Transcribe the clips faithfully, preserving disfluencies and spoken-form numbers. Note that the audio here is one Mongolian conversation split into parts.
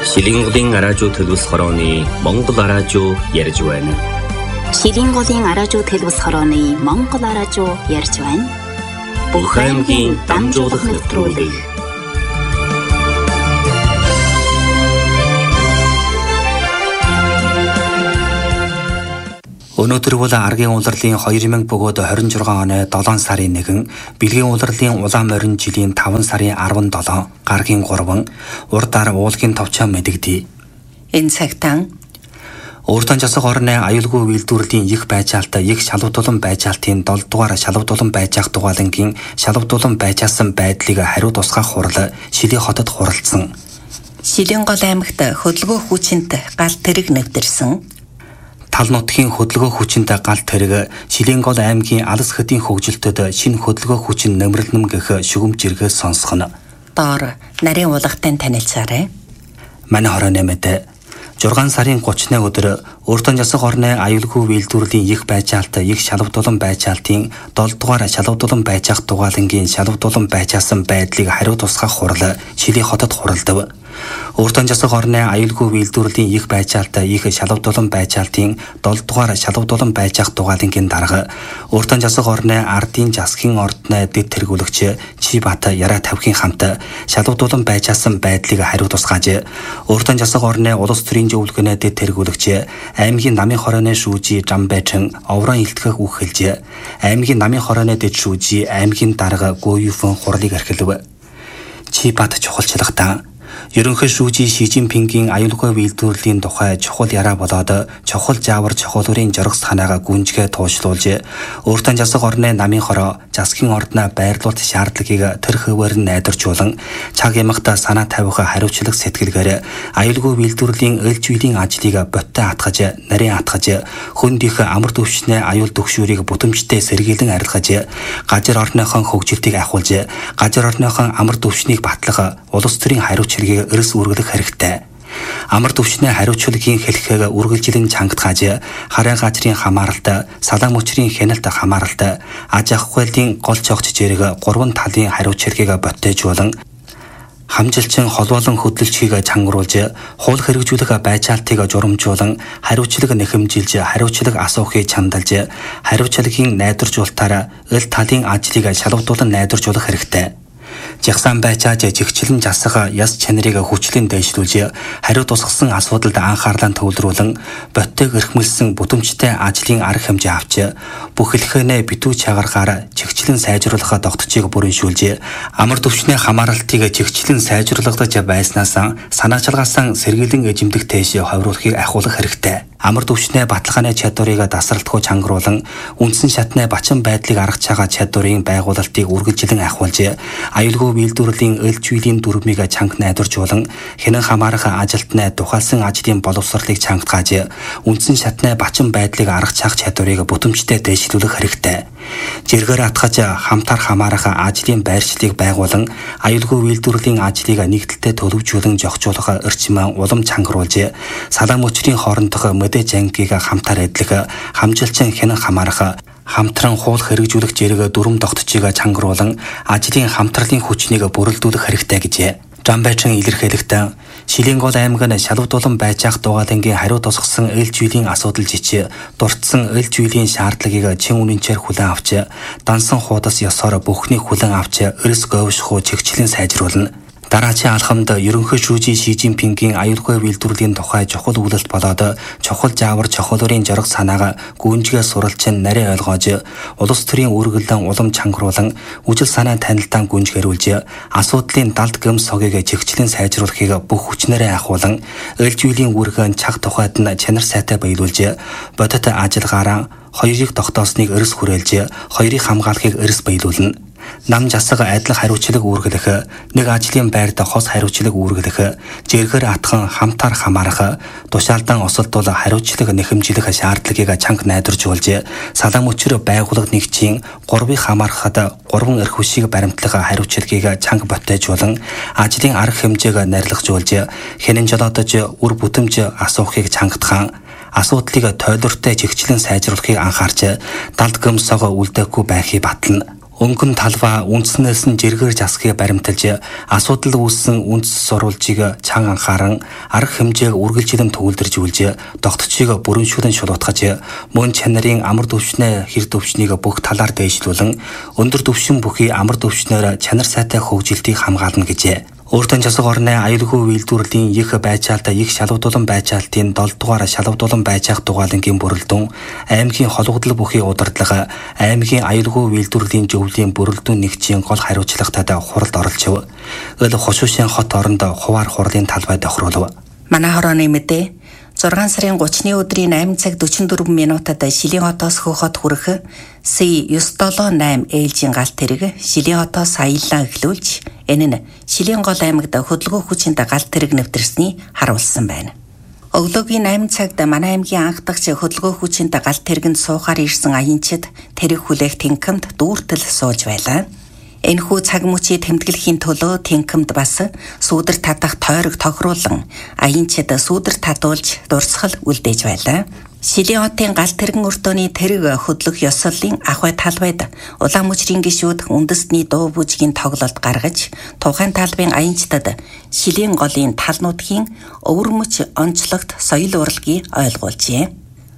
Шилинголын араажуу төлөвс хорооны Монгол араажуу ярьж байна. Шилинголын араажуу төлөвс хорооны Монгол араажуу ярьж байна. Бүх аймгийн дамжуулах нэвтрүүлэг. Өнөөдөр бол аргийн улирлын хоёр мянга бөгөөд хорин жургаан оны долоон сарын нэгэн, бэлгийн улирлын улаан морин жилийн таван сарын арван долоо, гаргийн гурван, урдаар уулгийн товчоо мэдэгдээ. Энэ цагтан Урдан жасаг орны аюулгүй үйлдвэрлэлийн их байжаалт, их шалвдулан байжаалтын дол дугаар шалвдулан байжаах дугаалангийн шалвдулан байжаасан байдлыг хариу тусгах хурал Шилийн хотод хуралдсан. Шилингол аймагт хөдөлгөөн хүчинт гал тэрэг нэвтэрсэн. Тал нутгийн хөдөлгөөн хүчинт гал тэрэг Шилингол аймгийн алс хөдийн хөгжилтөд шинэ хөдөлгөөн хүчин нэмэрлэм гэх шүгэмж иргээс сонсгоно. Доор нарийн уулгатай танилцаарай. Манай хорооны мэд зургаан сарын гуравны өдөр Урдан жасаг орны аюулгүй үйлдвэрлэлийн их байжаалт, их шалвдулан байжаалтын дол дугаар шалвдулан байжаах дугаалангийн шалвдулан байжаасан байдлыг хариу тусгах хурал Шилийн хотод хуралдав. Урдан жасаг орны аюулгүй үйлдвэрлэлийн их байжаалт, их шалвдулан байжаалтын дол дугаар шалвдулан байжаах дугаалангийн дарга Урдан жасаг орны ардын засгийн ордны дэд тэргүүлэгч Чибат Яраа тавхин хамт шалвдулан байжаасан байдлыг хариу тусгааж, Урдан жасаг орны улс төрийн зөвлөгөөний дэд тэргүүлэгч аймгийн намын хорооны шүүжи Жамбайчин оврон илтгэх үг хэлж, аймгийн намын хорооны дэд шүүжи аймгийн дарга Гуюфэн хурлыг эрхэлв. Чибат чухалчлагтаа ерөнхий шүүжи Ши Жинпингийн аюулгүй үйлдвэрлэлийн тухай чухал яраа болоод чухал заавар чухалурын жоргос санаагаа гүнжгээ туушлуулж, Урдан жасаг орны намын хороо засгийн ордноо байрлуулалт шаардлагыг тэр хөвөр нь найдваржуулан цаг ямагт санаа тавих хариуцлага сэтгэлгээр аюулгүй үйлдвэрлэлийн ээлж үеийн ажлыг боттой хатгаж, нарийн хатгаж, хүнд их амар төвчнээ аюул төгшүүрийг бүтэмжтэй сэргийлэн арилгаж, газар орныхон хөгжилтийг ахуулж, газар орныхон амар төвчнийг батлах улс төрийн хариуцлагыг эрс үргэлэх хэрэгтэй. Амар төвчнээ хариуцлагын хэлхийг үргэлжилэн чангатгааж, хараа газрын хамааралт, салаам өчрийн хяналт хамааралт, аж ахуйлын гол цогц зэрэг гурван талын хариуцлагыг боттойжуулан хамжилчин холбоолон хөдөлгчийг чангруулж, хууль хэрэгжүүлэх байжаалтыг журамжуулан, хариуцлага нэхэмжилж, хариуцлага асуухыг чамдалж, хариуцлагын найдваржуулалтаар эл талын ажлыг шалгуулан найдваржуулах хэрэгтэй. Жагсаан байчааж жигчлэн жасах яс чанарыг хүчлэн дэвшлүүлж, хариу тусгасан асуудалд анхаарлаа төвлөрүүлэн, боттойг эрхмэлсэн бүтэмжтэй ажлын арга хэмжээ авч, бүх хэлхэнэ битүү чагаргаар жигчлэн сайжруулах тогтцыг бүрэншүүлж, амар төвчний хамааралтыг жигчлэн сайжруулагдаж байснаас санаачлагаасан сэргийлэн эзэмдэх тэш ховруулахыг ахиулах хэрэгтэй. Амар төвчний баталгааны чадварыг дасралтгүй чангруулан, үндсэн шатны бачин байдлыг аргаж байгаа чадварын байгуулалтыг үргэлжилэн ахиулж, аюулгүй үйлдвэрлэлийн ээлж үеийн дүрмийг чанга найдваржуулан, хянан хамаарах ажилтны тухайлсан ажлын боловсролыг чангатгааж, үндсэн шатны бачин байдлыг аргаж хаах чадварыг бүтэмжтэй дэвшлүүлэх хэрэгтэй. Жиргээр атгаж хамтаар хамаарах ажлын байршлыг байгуулан, аюулгүй үйлдвэрлэлийн ажлыг нэгдэлтэй төлөвжүүлэн зохицуулах эрчим улам чангруулж, салаам өчрийн хоорондох мэдээж ангиг хамтаар эдлэх, хамжилчин хянан хамаарах, хамтран хууль хэрэгжүүлэх зэрэг дүрм тогтцыг чангруулан, ажлын хамтралын хүчнийг бүрэлдүүлэх хэрэгтэй гэжээ. Жамбайчин илэрхийлэхдээ Шилингол аймаг нь шалвдулан байжаах дугаалангийн хариу тусгасан ээлж үеийн асуудал жич, дурдсан ээлж үеийн шаардлагыг чин үнэнчээр хүлээн авч, дансан хуудас ёсоор бүхнийг хүлээн авч, эрс говьшхуу чигчлэн сайжруулна. Дараачийн алхамд ерөнхий шүүжи Ши Жинпингийн аюулгүй үйлдвэрлэлийн тухай чухал үйлдэлт болоод, чухал заавар чухалурын жоргос санаага гүнжгээ суралцсан нарийн ойлгоож, улс төрийн үргэлэн улам чангруулан, үжил санаа танилтаан гүнжгэрүүлж, асуудлын далд гэм согийг чигчлэн сайжруулахыг бүх хүчнээрээ ахуулан, ээлж үеийн үүргэн цаг тухайд нь чанар сайтай баялуулж, бодит ажиллагаараа хоёрыг тогтоосныг эрс хүрээлж, хоёрыг хамгаалахыг эрс баялуулна. Нам жасаг адил хариуцлага үүргэлэх, нэг ажлын байрд хос хариуцлага үүргэлэх, жиргээр атхан хамтаар хамаарах, тушаалдан осолдвол хариуцлага нэхэмжлэх шаардлагыг чанга найдваржуулж, салаам өчр байгууллага нэгжийн гурвыг хамаарахад гурван эрх хүчийг баримтлах хариуцлагыг чанга боттойжуулан, ажлын арга хэмжээг нарилгажуулж, хянан жолоодож үр бүтэмж асуухыг чангатхан, асуудлыг тойлортой чигчлэн сайжруулахыг анхаарч, далд гэмсог үлдээхгүй байхыг батлана. Өнгөн талбай үндснээс нь жиргээр засгийг баримталж асуудал үүссэн үндэс сурвалжийг чанга анхааран арга хэмжээг үргэлжлэн төвлөрж үлж тогтцыг бүрэншүүлэн шулуутгаж мөн чанарын амар төвчнээ хэр төвчнийг бүх талаар дээшлүүлэн өндөр төвшин бүхий амар төвчнөөр чанар сайтай хөгжилтийг хамгаална гэжээ. Өөртөө засаг орны аюулгүй үйлдвэрлэлийн их байцаалт их шалгуудуулан байцаалтын долоо дугаар шалгуудуулан байцаах дугаалангийн бүрэлдэхүүн аймгийн холбогдол бүхий удирдлага аймгийн аюулгүй үйлдвэрлэлийн зөвлөлийн бүрэлдэхүүн нэгжийн гол хариуцлагатад хуралд оролцов. Өл хошуушийн хот оронд хуваар хурлын талбай тохируулв. Манай хорооны мэдээ зургаан сарын гуравны өдрийн восемь цаг сорок четыре минутад Шилийн хотоос Хөхөд хүрэх С девять семь восемь ээлжийн галт тэрэг Шилийн хотоос аяллаа эхлүүлж энэ нь Шилийн гол аймагт хөдөлгөөн хүчинд галт тэрэг нэвтэрсний харуулсан байна. Өглөөгийн восемь цагт манай аймгийн анх дахь хөдөлгөөн хүчинд галт тэргэнд суухаар ирсэн аянчид тэрэг хүлээх тэнхимд дүүртэл сууж байлаа. Энэхүү цаг мөчийг тэмдэглэхийн төлөө тэнхимд бас сүүдэр татах тойрог тохируулан аянчид сүүдэр татуулж дурсгал үлдээж байлаа. Шилийн хотын галт тэргэн өртөөний тэрэг хөдлөх ёслолын ахуй талбайд улаан мөчрийн гишүүд үндэстний дуу бүжгийн тоглолт гаргаж тухайн талбайн аянчдад Шилийн голын тал нутгийн өвөрмөч онцлогт соёл урлагийг ойлгуулжээ.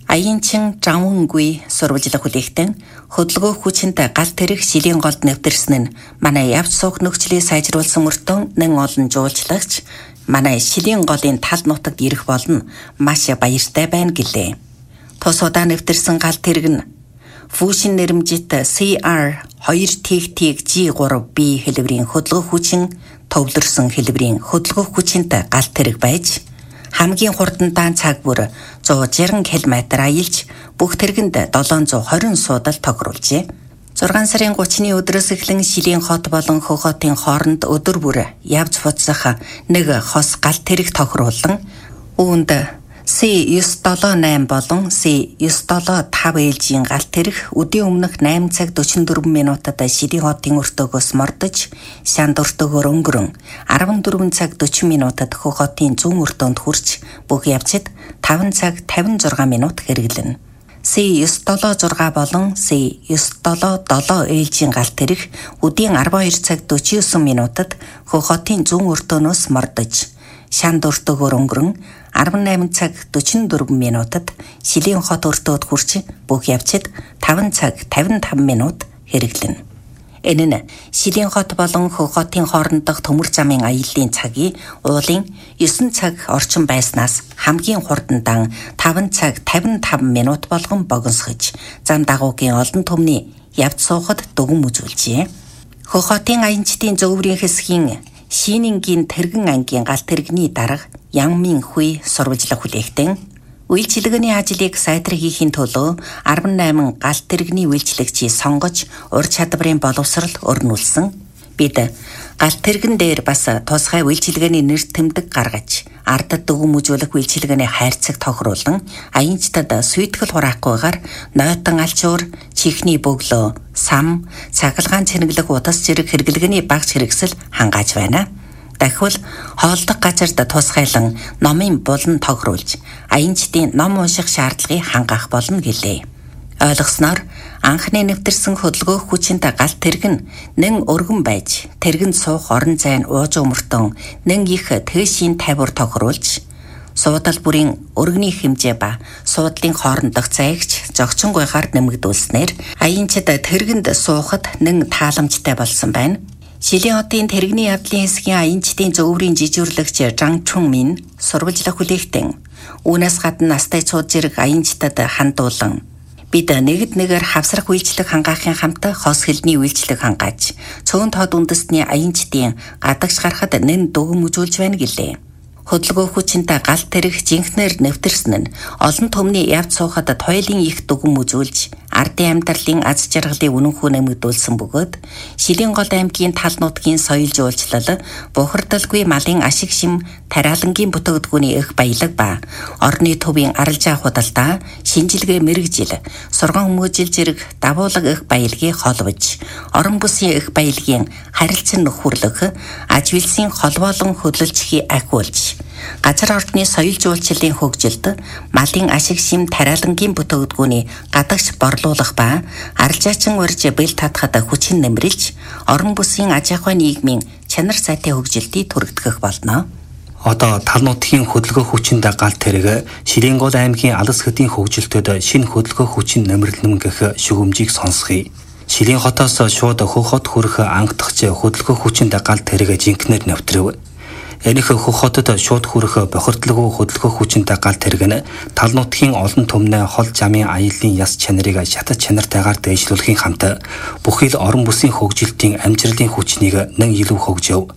Аянчин Жавангүй сурвалжлах хүлээхтэн хөдөлгөөн хүчинд галт тэрэг Шилийн голд нэвтэрсэн нь манай явж суух нөхцөлийг сайжруулсан мөртөө нэн олон жуулчлагч манай Шилийн голын тал нутагт ирэх болно маш баяртай байна гэлээ. Тус удаа нэвтэрсэн галт тэрэг нь Фүүшин нэрмжит С Р two T T G three B хэлбэрийн хөдөлгөөн хүчин төвлөрсөн хэлбэрийн хөдөлгөөн хүчинд галт тэрэг байж хамгийн хурдан цаг бүр one sixty километр аялж бүх тэргэнд seven twenty суудал тохируулжээ. зургаан сарын гуравны өдрөөс эхлэн Шилийн хот болон Хөхөтийн хооронд өдөр бүр явж буцах нэг хос галт тэрэг тохируулан үүнд С девять семь eight болон С девять семь five ээлжийн галт тэрэг өдийн өмнөх восемь цаг forty-four минутад Шилийн хотын өртөөгөөс мордож шанд өртөөгөөр өнгөрөн fourteen цаг forty минутад Хөхөтийн зүүн өртөөнд хүрч бүх явцад five цаг fifty-six минут хэрэглэнэ. С девять семь six болон С девять семь seven ээлжийн галт тэрэг өдийн twelve цаг forty-nine минутад Хөхөтийн зүүн өртөөнөөс мордож шанд өртөөгөөр өнгөрөн eighteen цаг forty-four минутад Шилийн хот өртөөд хүрч бүх явцад five цаг fifty-five минут хэрэглэнэ. Энэ нь Шилийн хот болон Хөхөтийн хоорондох төмөр замын аяллаа цагийн уулын nine цаг орчим байснаас хамгийн хурдандан five цаг fifty-five минут болгон богиносгож зам дагуугийн олон түмний явц суухад дүгэн үзүүлжээ. Хөхөтийн аянчдын зөвөрийн хэсгийн Шинингийн тэргэн ангийн галт тэрэгний дарга Янмин Хуй сурвалжлах хүлээхтэн үйлчилгээний ажлыг сайтар хийхийн төлөө eighteen галт тэрэгний үйлчлэгчийг сонгож ур чадварын боловсрол өрнүүлсэн. Бид галт тэрэгэн дээр бас тусгай үйлчилгээний нэр тэмдэг гаргаж ардад дүгэн мүжүүлэх үйлчилгээний хайрцаг тохируулан аянчдад сүйтгэл хураахгүйгээр нойтон алчуур, чихний бөглөө, сам, цахилгаан цэнэглэх удас зэрэг хэрэглэгээний багц хэрэгсэл хангааж байна. Дахиад хоолдох газарт тусгайлан номын булан тохируулж аянчдын ном унших шаардлагыг хангаах болно гэлээ. Ойлгосноор анхны нэвтэрсэн хөдөлгөөн хүчинд галт тэрэг нь нэн өргөн байж тэргэнд суух орон зай нь ууж өмөртөн нэн их тэшийн тавиур тохируулж суудал бүрийн өргөний хэмжээ ба суудлын хоорондох зайгч зогчонгойхаар нэмэгдүүлснээр аянчид тэргэнд суухад нэн тааламжтай болсон байна. Шилийн хотын тэрэгний явдлын хэсгийн аянчдын зөвөрийн жижүүрлэгч Жан Чун Мин сурвалжлах хүлээхтэн үүнээс гадна настай цууд зэрэг аянчдад хандуулан бид нэгд нэгээр хавсрах үйлчлэг хангаахын хамт хос хэлний үйлчлэг хангааж цөөн тод үндэстний аянчдын гадагш гарахад нэн дүгэн мүжүүлж байна гэлээ. Хөдөлгөөн хүчинд галт тэрэг жинхнээр нэвтэрсэн нь олон түмний явц суухад тойлын их дүгэн мүжүүлж ардын амьдралын аз жаргалыг үнэнхүү нэмэгдүүлсэн бөгөөд Шилийн гол аймгийн тал нутгийн соёл жуулчлал, бухардалгүй малын ашиг шим тариалангийн бүтээгдэхүүний их баялаг ба орны төвийн аралжаа худалдаа, шинжилгээ мэрэгжил, сурган хүмүүжил зэрэг давуулаг их баялагийг холбож, орон бүсийн их баялагын харилцан нөхөрлөх, аж үйлсийн холбоолон хөдөлгөөлчхийг ахиулж газар ордны соёл жуулчлалын хөгжилд малын ашиг шим тариалангийн бүтээгдэхүүний гадагш борлуулах ба арилжаачин урьж бэл татахад хүчин нэмрэлж орон бүсийн аж ахуй нийгмийн чанар сайтай хөгжилтийг түрэгдэх болно. Одоо тал нутгийн хөдөлгөөх хүчин дагаалт тэрэг Шилэнгол аймгийн Алс хэдийн хөгжилтөд шинэ хөдөлгөөх хүчин нэмэрлэн гэх шүгэмжийг сонсгоё. Шилэн хотоос шууд Хөх хот хүрэх ангадагч хөдөлгөөх хүчин дагаалт тэрэг жинкнэр навтрив. Энэх Хөх хотод шууд хүрэх бохирдлагүй хөдөлгөөх хүчин дагаалт тэрэг нь тал нутгийн олон түмнээ хол жамын аяллаа яс чанарыг шатаж чанартайгаар дээшлүүлэхийн хамт бүхэл орон бүсийн хөгжилтийн амжилтын хүчнийг нэн илүү хөгжөв.